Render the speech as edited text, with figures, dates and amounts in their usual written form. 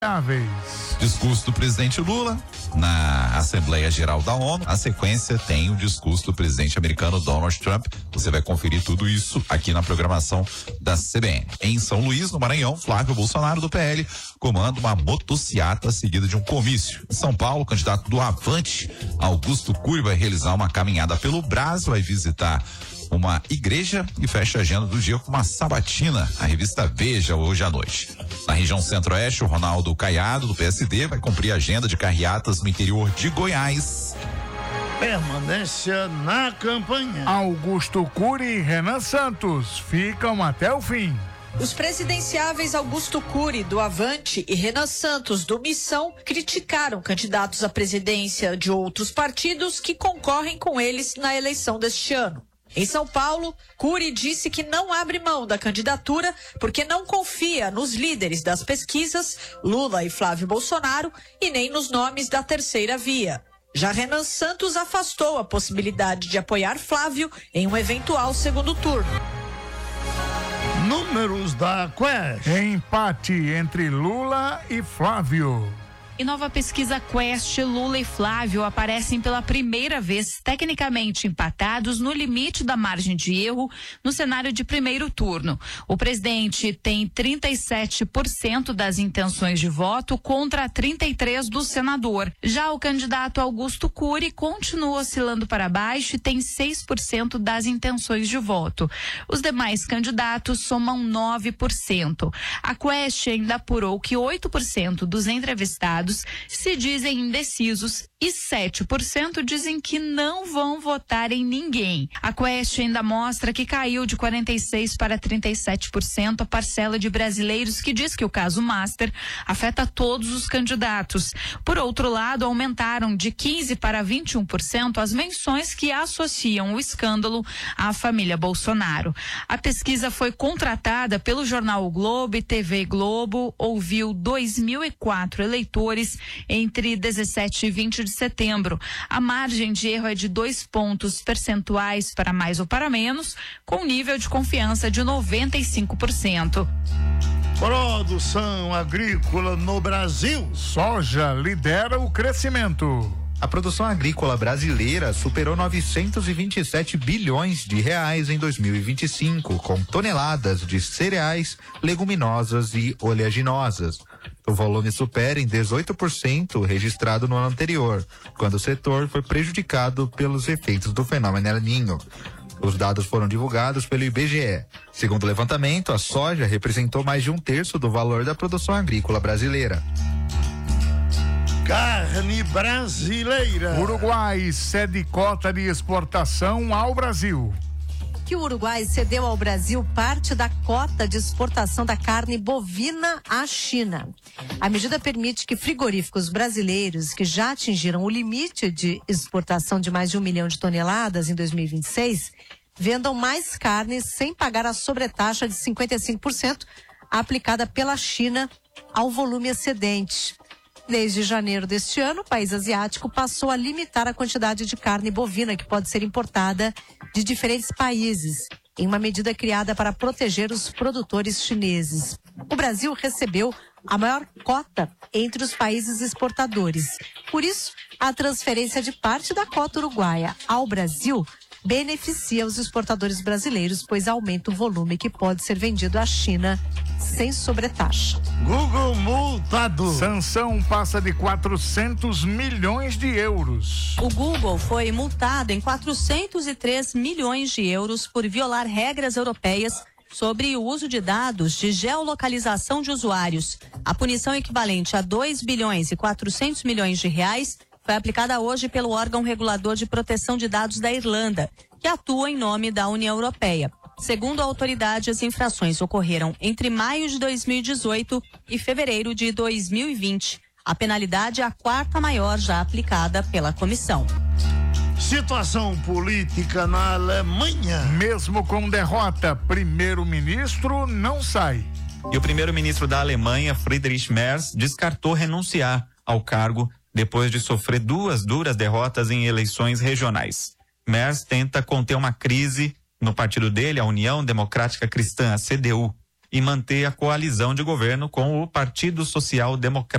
Discurso do presidente Lula na Assembleia Geral da ONU. A sequência tem o discurso do presidente americano Donald Trump. Você vai conferir tudo isso aqui na programação da CBN. Em São Luís, no Maranhão, Flávio Bolsonaro do PL comanda uma motociata seguida de um comício. Em São Paulo, o candidato do Avante, Augusto Cury, vai realizar uma caminhada pelo Brasil, vai visitar uma igreja e fecha a agenda do dia com uma sabatina. A revista Veja hoje à noite. Na região Centro-Oeste, o Ronaldo Caiado, do PSD, vai cumprir a agenda de carreatas no interior de Goiás. Permanência na campanha. Augusto Cury e Renan Santos ficam até o fim. Os presidenciáveis Augusto Cury, do Avante, e Renan Santos, do Missão, criticaram candidatos à presidência de outros partidos que concorrem com eles na eleição deste ano. Em São Paulo, Cury disse que não abre mão da candidatura porque não confia nos líderes das pesquisas, Lula e Flávio Bolsonaro, e nem nos nomes da terceira via. Já Renan Santos afastou a possibilidade de apoiar Flávio em um eventual segundo turno. Números da Quest. Empate entre Lula e Flávio. Em nova pesquisa Quest, Lula e Flávio aparecem pela primeira vez tecnicamente empatados no limite da margem de erro no cenário de primeiro turno. O presidente tem 37% das intenções de voto contra 33% do senador. Já o candidato Augusto Cury continua oscilando para baixo e tem 6% das intenções de voto. Os demais candidatos somam 9%. A Quest ainda apurou que 8% dos entrevistados se dizem indecisos e 7% dizem que não vão votar em ninguém. A Quest ainda mostra que caiu de 46% para 37% a parcela de brasileiros que diz que o caso Master afeta todos os candidatos. Por outro lado, aumentaram de 15% para 21% as menções que associam o escândalo à família Bolsonaro. A pesquisa foi contratada pelo jornal O Globo e TV Globo, ouviu 2.004 eleitores entre 17 e 20 de setembro. A margem de erro é de 2 pontos percentuais para mais ou para menos, com nível de confiança de 95%. Produção agrícola no Brasil. Soja lidera o crescimento. A produção agrícola brasileira superou 927 bilhões de reais em 2025, com toneladas de cereais, leguminosas e oleaginosas. O volume supera em 18% registrado no ano anterior, quando o setor foi prejudicado pelos efeitos do fenômeno El Niño. Os dados foram divulgados pelo IBGE. Segundo o levantamento, a soja representou mais de 1/3 do valor da produção agrícola brasileira. Carne brasileira. Uruguai cede cota de exportação ao Brasil. Que o Uruguai cedeu ao Brasil parte da cota de exportação da carne bovina à China. A medida permite que frigoríficos brasileiros que já atingiram o limite de exportação de mais de 1 milhão de toneladas em 2026 vendam mais carne sem pagar a sobretaxa de 55% aplicada pela China ao volume excedente. Desde janeiro deste ano, o país asiático passou a limitar a quantidade de carne bovina que pode ser importada de diferentes países, em uma medida criada para proteger os produtores chineses. O Brasil recebeu a maior cota entre os países exportadores. Por isso, a transferência de parte da cota uruguaia ao Brasil beneficia os exportadores brasileiros, pois aumenta o volume que pode ser vendido à China sem sobretaxa. Google multado. Sanção passa de 400 milhões de euros. O Google foi multado em 403 milhões de euros por violar regras europeias sobre o uso de dados de geolocalização de usuários. A punição equivalente a 2 bilhões e 400 milhões de reais foi aplicada hoje pelo órgão regulador de proteção de dados da Irlanda, que atua em nome da União Europeia. Segundo a autoridade, as infrações ocorreram entre maio de 2018 e fevereiro de 2020. A penalidade é a 4ª maior já aplicada pela comissão. Situação política na Alemanha. Mesmo com derrota, primeiro-ministro não sai. E o primeiro-ministro da Alemanha, Friedrich Merz, descartou renunciar ao cargo depois de sofrer 2 duras derrotas em eleições regionais. Merz tenta conter uma crise no partido dele, a União Democrática Cristã, a CDU. e manter a coalizão de governo com o Partido Social Democrático.